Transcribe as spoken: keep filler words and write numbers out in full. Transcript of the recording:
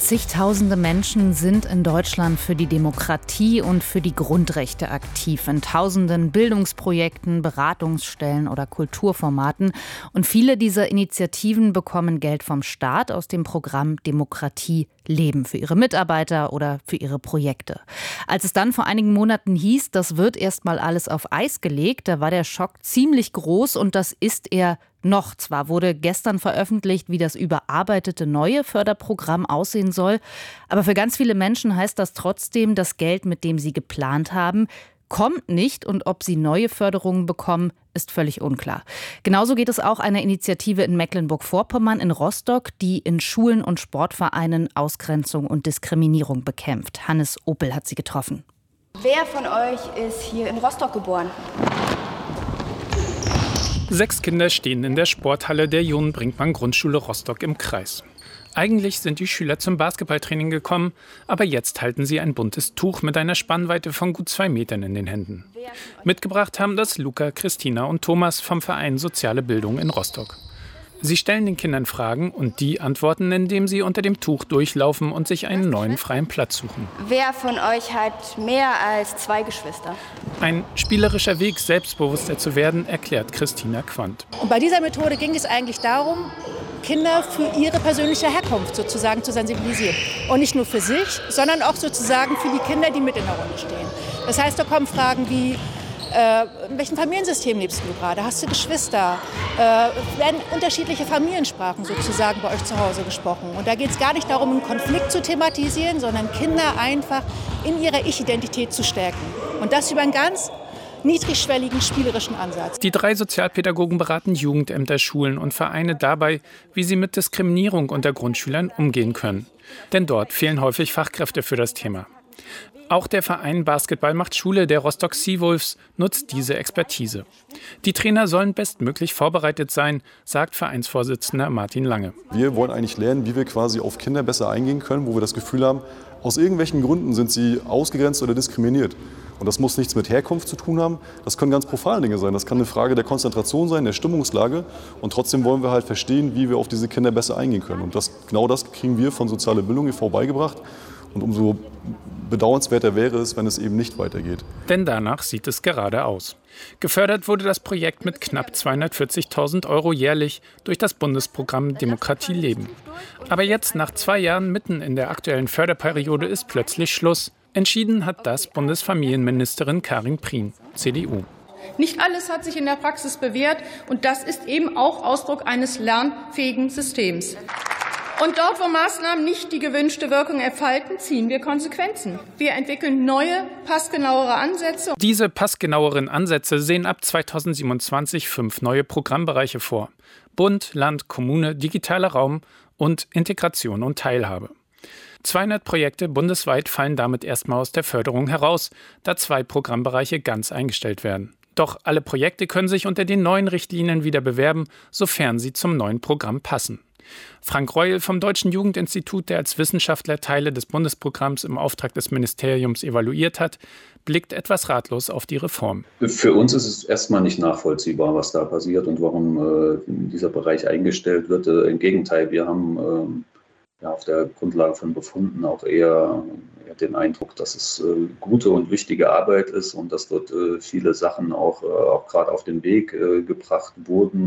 Zigtausende Menschen sind in Deutschland für die Demokratie und für die Grundrechte aktiv, in tausenden Bildungsprojekten, Beratungsstellen oder Kulturformaten. Und viele dieser Initiativen bekommen Geld vom Staat aus dem Programm Demokratie leben für ihre Mitarbeiter oder für ihre Projekte. Als es dann vor einigen Monaten hieß, das wird erstmal alles auf Eis gelegt, da war der Schock ziemlich groß und das ist er noch. Zwar wurde gestern veröffentlicht, wie das überarbeitete neue Förderprogramm aussehen soll, aber für ganz viele Menschen heißt das trotzdem, das Geld, mit dem sie geplant haben, kommt nicht und ob sie neue Förderungen bekommen, ist völlig unklar. Genauso geht es auch einer Initiative in Mecklenburg-Vorpommern in Rostock, die in Schulen und Sportvereinen Ausgrenzung und Diskriminierung bekämpft. Hannes Opel hat sie getroffen. Wer von euch ist hier in Rostock geboren? Sechs Kinder stehen in der Sporthalle der Johann Brinkmann Grundschule Rostock im Kreis. Eigentlich sind die Schüler zum Basketballtraining gekommen, aber jetzt halten sie ein buntes Tuch mit einer Spannweite von gut zwei Metern in den Händen. Mitgebracht haben das Luca, Christina und Thomas vom Verein Soziale Bildung in Rostock. Sie stellen den Kindern Fragen und die antworten, indem sie unter dem Tuch durchlaufen und sich einen neuen freien Platz suchen. Wer von euch hat mehr als zwei Geschwister? Ein spielerischer Weg, selbstbewusster zu werden, erklärt Christina Quandt. Und bei dieser Methode ging es eigentlich darum, Kinder für ihre persönliche Herkunft sozusagen zu sensibilisieren. Und nicht nur für sich, sondern auch sozusagen für die Kinder, die mit in der Runde stehen. Das heißt, da kommen Fragen wie, Äh, in welchem Familiensystem lebst du gerade? Hast du Geschwister? Äh, werden unterschiedliche Familiensprachen sozusagen bei euch zu Hause gesprochen? Und da geht es gar nicht darum, einen Konflikt zu thematisieren, sondern Kinder einfach in ihrer Ich-Identität zu stärken. Und das über einen ganz niedrigschwelligen, spielerischen Ansatz. Die drei Sozialpädagogen beraten Jugendämter, Schulen und Vereine dabei, wie sie mit Diskriminierung unter Grundschülern umgehen können. Denn dort fehlen häufig Fachkräfte für das Thema. Auch der Verein Basketball macht Schule der Rostock Seawolves nutzt diese Expertise. Die Trainer sollen bestmöglich vorbereitet sein, sagt Vereinsvorsitzender Martin Lange. Wir wollen eigentlich lernen, wie wir quasi auf Kinder besser eingehen können, wo wir das Gefühl haben, aus irgendwelchen Gründen sind sie ausgegrenzt oder diskriminiert. Und das muss nichts mit Herkunft zu tun haben, das können ganz profane Dinge sein. Das kann eine Frage der Konzentration sein, der Stimmungslage. Und trotzdem wollen wir halt verstehen, wie wir auf diese Kinder besser eingehen können. Und das, genau das kriegen wir von Soziale Bildung e V beigebracht. Und umso bedauernswerter wäre es, wenn es eben nicht weitergeht. Denn danach sieht es gerade aus. Gefördert wurde das Projekt mit knapp zweihundertvierzigtausend Euro jährlich durch das Bundesprogramm Demokratie leben. Aber jetzt, nach zwei Jahren mitten in der aktuellen Förderperiode, ist plötzlich Schluss. Entschieden hat das Bundesfamilienministerin Karin Prien, C D U. Nicht alles hat sich in der Praxis bewährt und das ist eben auch Ausdruck eines lernfähigen Systems. Und dort, wo Maßnahmen nicht die gewünschte Wirkung entfalten, ziehen wir Konsequenzen. Wir entwickeln neue, passgenauere Ansätze. Diese passgenaueren Ansätze sehen ab zweitausendsiebenundzwanzig fünf neue Programmbereiche vor. Bund, Land, Kommune, digitaler Raum und Integration und Teilhabe. zweihundert Projekte bundesweit fallen damit erstmal aus der Förderung heraus, da zwei Programmbereiche ganz eingestellt werden. Doch alle Projekte können sich unter den neuen Richtlinien wieder bewerben, sofern sie zum neuen Programm passen. Frank Reuel vom Deutschen Jugendinstitut, der als Wissenschaftler Teile des Bundesprogramms im Auftrag des Ministeriums evaluiert hat, blickt etwas ratlos auf die Reform. Für uns ist es erstmal nicht nachvollziehbar, was da passiert und warum äh, dieser Bereich eingestellt wird. Äh, Im Gegenteil, wir haben äh, ja, auf der Grundlage von Befunden auch eher, eher den Eindruck, dass es äh, gute und wichtige Arbeit ist und dass dort äh, viele Sachen auch, äh, auch gerade auf den Weg äh, gebracht wurden.